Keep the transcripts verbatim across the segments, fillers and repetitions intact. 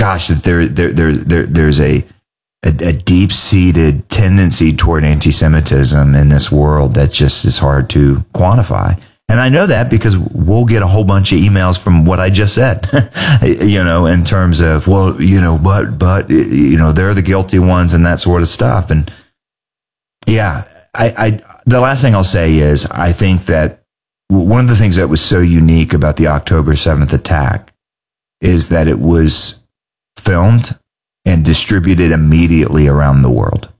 gosh, that there, there, there, there there's a, a, a deep-seated tendency toward anti-Semitism in this world that just is hard to quantify. And I know that because we'll get a whole bunch of emails from what I just said, you know, in terms of, well, you know, but, but, you know, they're the guilty ones and that sort of stuff. And yeah, I, I, the last thing I'll say is I think that one of the things that was so unique about the October seventh attack is that it was filmed and distributed immediately around the world.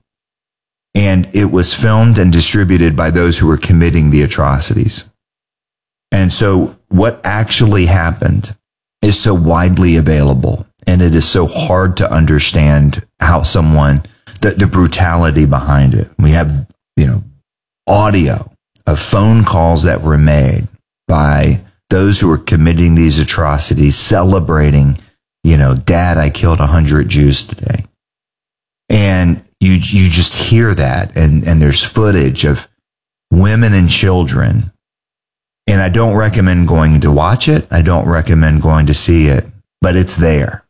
And it was filmed and distributed by those who were committing the atrocities. And so what actually happened is so widely available, and it is so hard to understand how someone, the, the brutality behind it. We have, you know, audio of phone calls that were made by those who were committing these atrocities, celebrating, you know, Dad, I killed a hundred Jews today. And you, you just hear that, and, and there's footage of women and children. And I don't recommend going to watch it. I don't recommend going to see it, but it's there.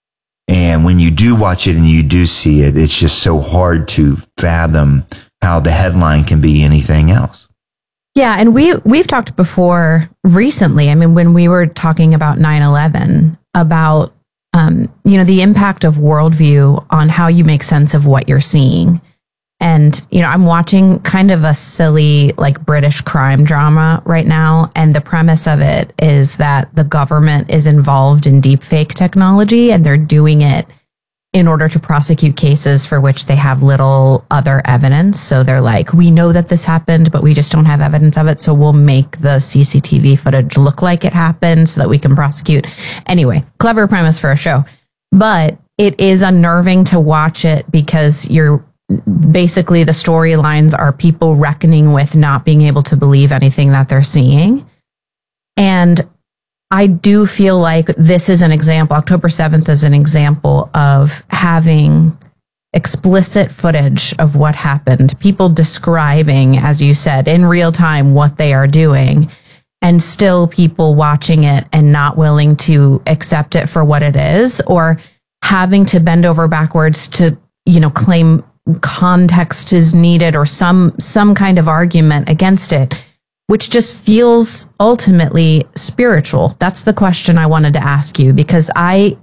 And when you do watch it and you do see it, it's just so hard to fathom how the headline can be anything else. Yeah, and we, we've talked before recently, I mean, when we were talking about nine eleven, about, um, you know, the impact of worldview on how you make sense of what you're seeing. And, you know, I'm watching kind of a silly, like, British crime drama right now. And the premise of it is that the government is involved in deepfake technology, and they're doing it in order to prosecute cases for which they have little other evidence. So they're like, we know that this happened, but we just don't have evidence of it. So we'll make the C C T V footage look like it happened so that we can prosecute. Anyway, clever premise for a show. But it is unnerving to watch it because you're, basically, the storylines are people reckoning with not being able to believe anything that they're seeing. And I do feel like this is an example, October seventh is an example of having explicit footage of what happened, people describing, as you said, in real time what they are doing, and still people watching it and not willing to accept it for what it is, or having to bend over backwards to, you know, claim context is needed or some some kind of argument against it, which just feels ultimately spiritual. That's the question I wanted to ask you, because I,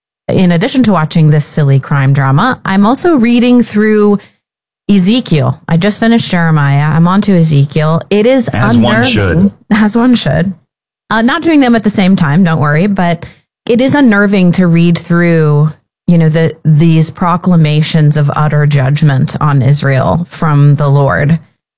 in addition to watching this silly crime drama, I'm also reading through Ezekiel. I just finished Jeremiah. I'm on to Ezekiel. It is as unnerving, one should. As one should. Uh, not doing them at the same time, don't worry, but it is unnerving to read through, you know, the these proclamations of utter judgment on Israel from the Lord,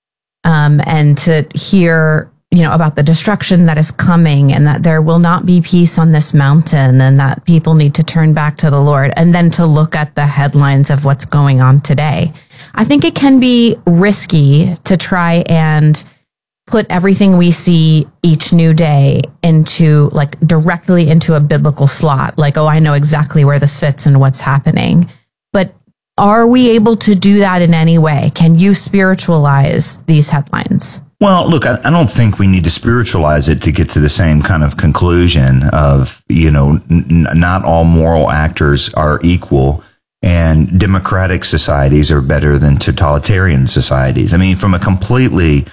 um, and to hear, you know, about the destruction that is coming, and that there will not be peace on this mountain, and that people need to turn back to the Lord, and then to look at the headlines of what's going on today. I think it can be risky to try and put everything we see each new day into, like, directly into a biblical slot. Like, oh, I know exactly where this fits and what's happening. But are we able to do that in any way? Can you spiritualize these headlines? Well, look, I, I don't think we need to spiritualize it to get to the same kind of conclusion of, you know, n- not all moral actors are equal, and democratic societies are better than totalitarian societies. I mean, from a completely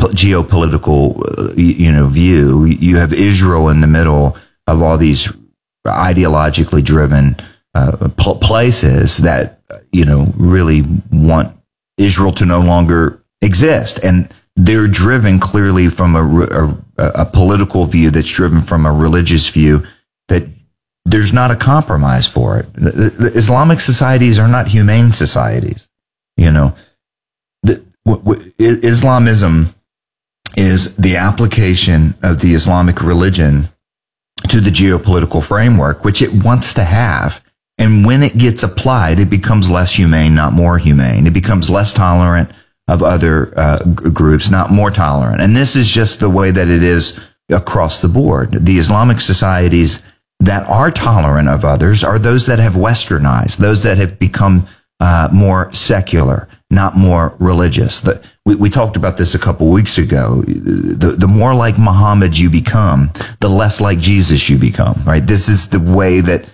geopolitical, you know, view, you have Israel in the middle of all these ideologically driven uh, pl- places that, you know, really want Israel to no longer exist. And they're driven clearly from a, a, a political view that's driven from a religious view, that there's not a compromise for it. The, the Islamic societies are not humane societies. You know, the, w- w- Islamism is the application of the Islamic religion to the geopolitical framework, which it wants to have. And when it gets applied, it becomes less humane, not more humane. It becomes less tolerant of other uh, g- groups, not more tolerant. And this is just the way that it is across the board. The Islamic societies that are tolerant of others are those that have westernized, those that have become uh, more secular, not more religious. The, we, we talked about this a couple weeks ago. The, the more like Muhammad you become, the less like Jesus you become, right? This is the way that